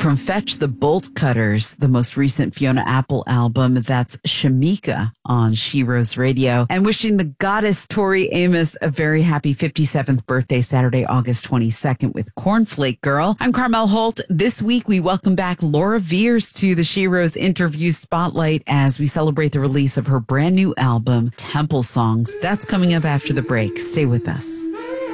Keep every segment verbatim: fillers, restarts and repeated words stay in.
From Fetch the Bolt Cutters, the most recent Fiona Apple album, that's Shamika on Sheroes Radio. And wishing the goddess Tori Amos a very happy fifty-seventh birthday Saturday, August twenty-second with Cornflake Girl. I'm Carmel Holt. This week we welcome back Laura Veirs to the Sheroes Interview Spotlight as we celebrate the release of her brand new album, Temple Songs. That's coming up after the break. Stay with us.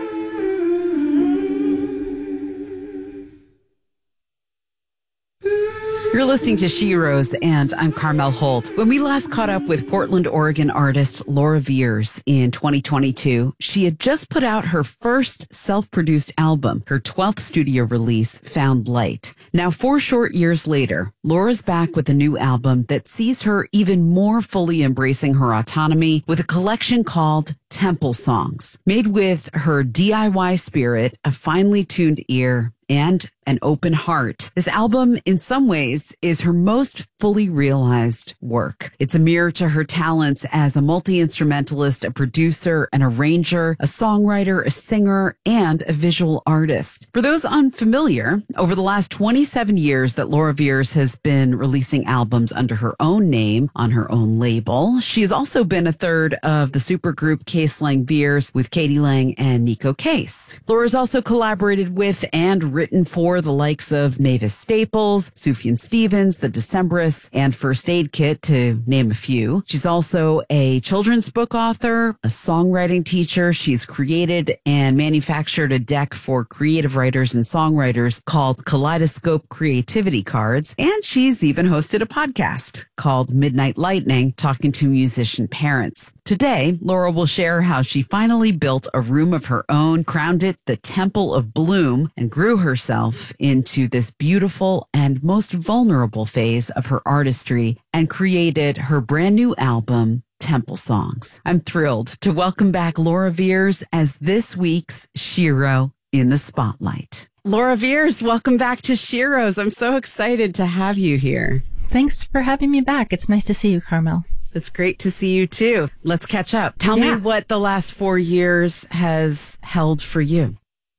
You're listening to Sheroes, and I'm Carmel Holt. When we last caught up with Portland, Oregon artist Laura Veirs in twenty twenty-two, she had just put out her first self-produced album, her twelfth studio release, Found Light. Now, four short years later, Laura's back with a new album that sees her even more fully embracing her autonomy with a collection called Temple Songs. Made with her D I Y spirit, a finely tuned ear, and an open heart, this album, in some ways, is her most fully realized work. It's a mirror to her talents as a multi-instrumentalist, a producer, an arranger, a songwriter, a singer, and a visual artist. For those unfamiliar, over the last twenty-seven years that Laura Veirs has been releasing albums under her own name on her own label, she has also been a third of the supergroup Case Lang Veirs with Katie Lang and Nico Case. Laura's also collaborated with and written for the likes of Mavis Staples, Sufjan Stevens, The Decemberists, and First Aid Kit, to name a few. She's also a children's book author, a songwriting teacher. She's created and manufactured a deck for creative writers and songwriters called Kaleidoscope Creativity Cards, and she's even hosted a podcast called Midnight Lightning, talking to musician parents. Today, Laura will share how she finally built a room of her own, crowned it the Temple of Bloom, and grew herself into this beautiful and most vulnerable phase of her artistry and created her brand new album, Temple Songs. I'm thrilled to welcome back Laura Veirs as this week's Shero in the Spotlight. Laura Veirs, welcome back to Sheroes. I'm so excited to have you here. Thanks for having me back. It's nice to see you, Carmel. It's great to see you too. Let's catch up. Tell yeah. me what the last four years has held for you.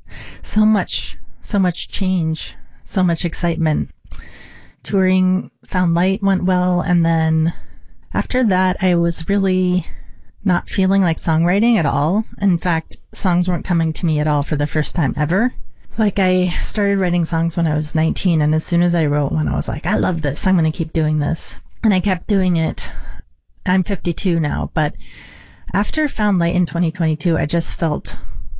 So much, so much change, so much excitement. Touring Found Light went well. And then after that, I was really not feeling like songwriting at all. In fact, songs weren't coming to me at all for the first time ever. Like, I started writing songs when I was nineteen. And as soon as I wrote one, I was like, I love this. I'm going to keep doing this. And I kept doing it. I'm fifty-two now, but after Found Light in twenty twenty-two, I just felt,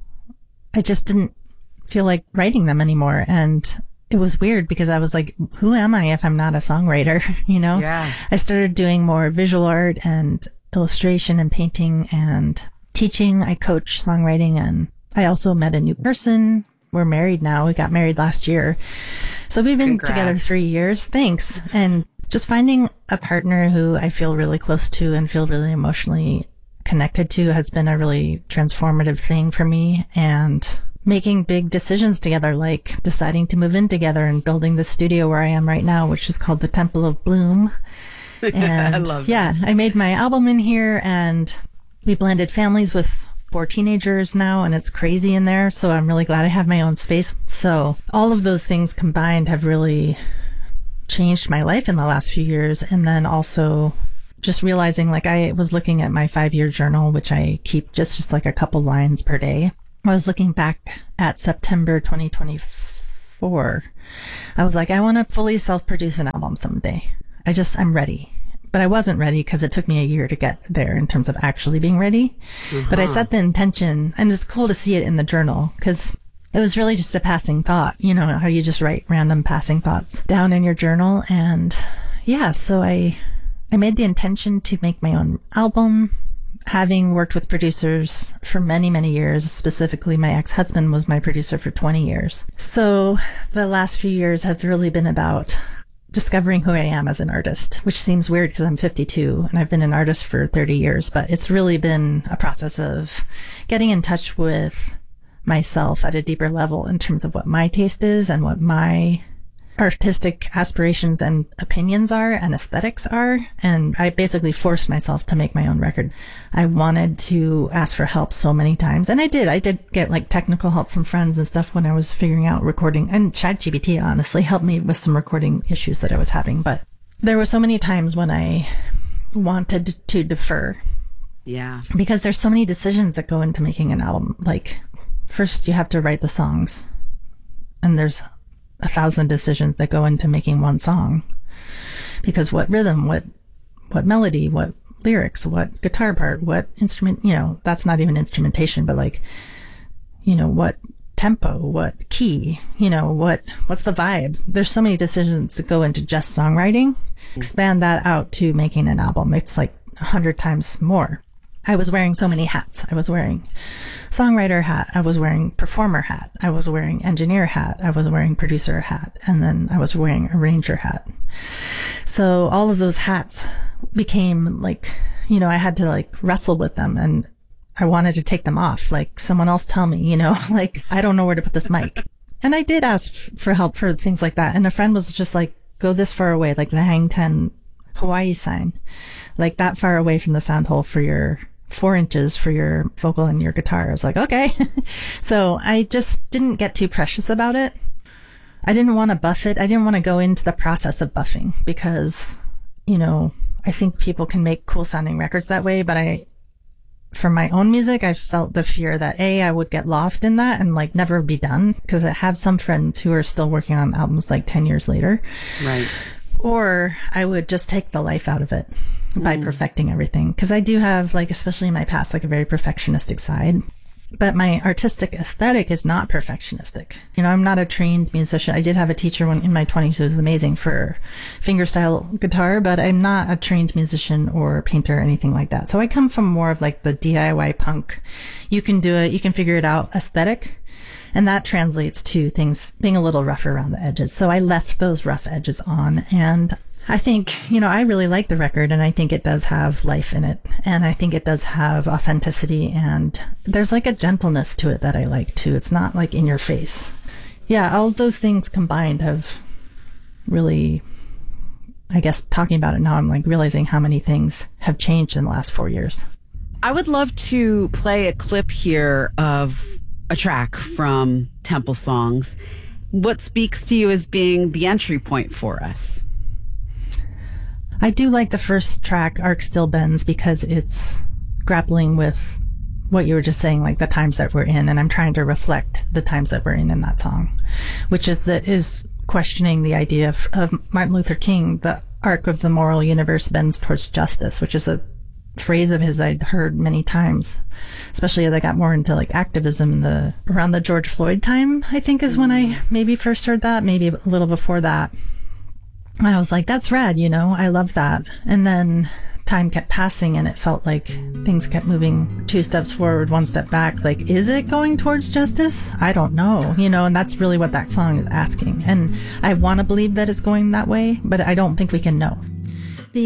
I just didn't feel like writing them anymore. And it was weird because I was like, who am I if I'm not a songwriter? You know, yeah. I started doing more visual art and illustration and painting and teaching. I coach songwriting, and I also met a new person. We're married now. We got married last year. So we've been Congrats. together three years. Thanks. And just finding a partner who I feel really close to and feel really emotionally connected to has been a really transformative thing for me. And making big decisions together, like deciding to move in together and building the studio where I am right now, which is called the Temple of Bloom. And I love yeah, that. I made my album in here, and we blended families with four teenagers now, and it's crazy in there. So I'm really glad I have my own space. So all of those things combined have really changed my life in the last few years. And then also just realizing, like, I was looking at my five-year journal, which I keep just, just like a couple lines per day. I was looking back at September twenty twenty-four. I was like, I want to fully self-produce an album someday. I just, I'm ready. But I wasn't ready because it took me a year to get there in terms of actually being ready. Uh-huh. But I set the intention, and it's cool to see it in the journal because it was really just a passing thought. You know, how you just write random passing thoughts down in your journal. And yeah, so I, I made the intention to make my own album, having worked with producers for many, many years. Specifically, my ex-husband was my producer for twenty years. So the last few years have really been about discovering who I am as an artist, which seems weird because I'm fifty-two and I've been an artist for thirty years, but it's really been a process of getting in touch with myself at a deeper level in terms of what my taste is and what my artistic aspirations and opinions are and aesthetics are. And I basically forced myself to make my own record. I wanted to ask for help so many times. And I did. I did get like technical help from friends and stuff when I was figuring out recording. And ChatGPT honestly helped me with some recording issues that I was having. But there were so many times when I wanted to defer. Yeah. Because there's so many decisions that go into making an album. Like, first you have to write the songs. And there's a thousand decisions that go into making one song, because what rhythm, what, what melody, what lyrics, what guitar part, what instrument, you know, that's not even instrumentation, but like, you know, what tempo, what key, you know, what, what's the vibe? There's so many decisions that go into just songwriting. Expand that out to making an album. It's like a hundred times more. I was wearing so many hats. I was wearing songwriter hat. I was wearing performer hat. I was wearing engineer hat. I was wearing producer hat. And then I was wearing arranger hat. So all of those hats became like, you know, I had to like wrestle with them, and I wanted to take them off. Like, someone else tell me, you know, like, I don't know where to put this mic. And I did ask for help for things like that. And a friend was just like, go this far away, like the hang ten Hawaii sign, like that far away from the sound hole for your four inches for your vocal and your guitar. I was like, okay. So I just didn't get too precious about it. I didn't want to buff it. I didn't want to go into the process of buffing because, you know, I think people can make cool sounding records that way. But I, for my own music, I felt the fear that A, I would get lost in that and like never be done, because I have some friends who are still working on albums like ten years later. Right. Or I would just take the life out of it by mm. perfecting everything. Because I do have, like, especially in my past, like a very perfectionistic side. But my artistic aesthetic is not perfectionistic. You know, I'm not a trained musician. I did have a teacher when in my twenties who was amazing for fingerstyle guitar, but I'm not a trained musician or painter or anything like that. So I come from more of like the D I Y punk. You can do it, you can figure it out aesthetic. And that translates to things being a little rougher around the edges. So I left those rough edges on. And I think, you know, I really like the record, and I think it does have life in it. And I think it does have authenticity, and there's like a gentleness to it that I like too. It's not like in your face. Yeah, all of those things combined have really, I guess talking about it now, I'm like realizing how many things have changed in the last four years. I would love to play a clip here of a track from Temple Songs. What speaks to you as being the entry point for us? I do like the first track, Arc Still Bends, because it's grappling with what you were just saying, like the times that we're in, and I'm trying to reflect the times that we're in in that song, which is that is questioning the idea of, of Martin Luther King, the arc of the moral universe bends towards justice, which is a phrase of his I'd heard many times, especially as I got more into like activism. The around the George Floyd time, I think, is when I maybe first heard that, maybe a little before that. I was like, that's rad, you know, I love that. And then time kept passing, and it felt like things kept moving two steps forward, one step back. Like, is it going towards justice? I don't know, you know, and that's really what that song is asking. And I want to believe that it's going that way, but I don't think we can know.